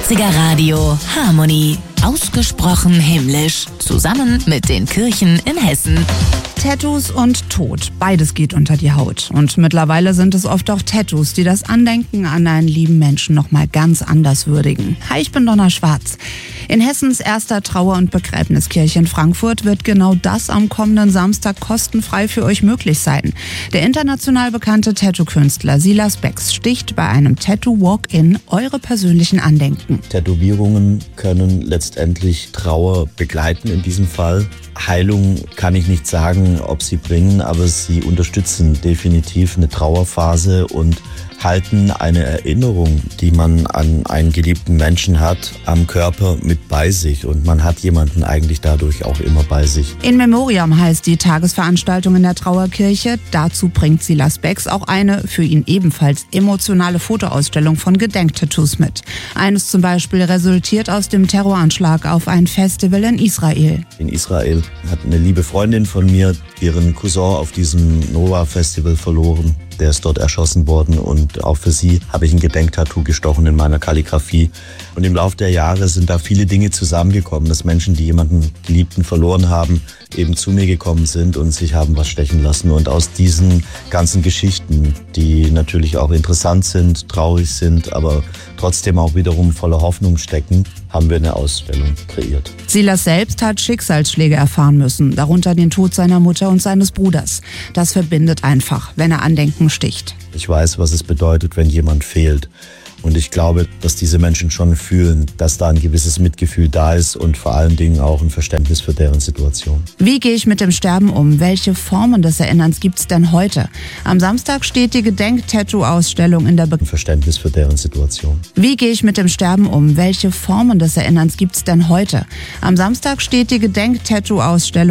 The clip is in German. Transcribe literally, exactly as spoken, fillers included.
neunziger Radio Harmonie. Ausgesprochen himmlisch. Zusammen mit den Kirchen in Hessen. Tattoos und Tod, beides geht unter die Haut. Und mittlerweile sind es oft auch Tattoos, die das Andenken an einen lieben Menschen nochmal ganz anders würdigen. Hi, ich bin Donna Schwarz. In Hessens erster Trauer- und Begräbniskirche in Frankfurt wird genau das am kommenden Samstag kostenfrei für euch möglich sein. Der international bekannte Tattoo-Künstler Silas Becks sticht bei einem Tattoo-Walk-In eure persönlichen Andenken. Tätowierungen können letztendlich Trauer begleiten in diesem Fall. Heilung kann ich nicht sagen, ob sie bringen, aber sie unterstützen definitiv eine Trauerphase und halten eine Erinnerung, die man an einen geliebten Menschen hat, am Körper mit bei sich. Und man hat jemanden eigentlich dadurch auch immer bei sich. In Memoriam heißt die Tagesveranstaltung in der Trauerkirche. Dazu bringt Silas Becks auch eine für ihn ebenfalls emotionale Fotoausstellung von Gedenktattoos mit. Eines zum Beispiel resultiert aus dem Terroranschlag auf ein Festival in Israel. In Israel hat eine liebe Freundin von mir ihren Cousin auf diesem Nova-Festival verloren. Der ist dort erschossen worden und auch für sie habe ich ein Gedenktattoo gestochen in meiner Kalligrafie. Und im Laufe der Jahre sind da viele Dinge zusammengekommen, dass Menschen, die jemanden Geliebten verloren haben, eben zu mir gekommen sind und sich haben was stechen lassen. Und aus diesen ganzen Geschichten, die natürlich auch interessant sind, traurig sind, aber trotzdem auch wiederum voller Hoffnung stecken, haben wir eine Ausstellung kreiert. Silas selbst hat Schicksalsschläge erfahren müssen, darunter den Tod seiner Mutter und seines Bruders. Das verbindet einfach, wenn er Andenken sticht. Ich weiß, was es bedeutet, wenn jemand fehlt. Und ich glaube, dass diese Menschen schon fühlen, dass da ein gewisses Mitgefühl da ist und vor allen Dingen auch ein Verständnis für deren Situation. Wie gehe ich mit dem Sterben um? Welche Formen des Erinnerns gibt es denn heute? Am Samstag steht die Gedenk-Tattoo-Ausstellung in der Be- Ein Verständnis für deren Situation. Wie gehe ich mit dem Sterben um? Welche Formen des Erinnerns gibt es denn heute? Am Samstag steht die Gedenk-Tattoo-Ausstellung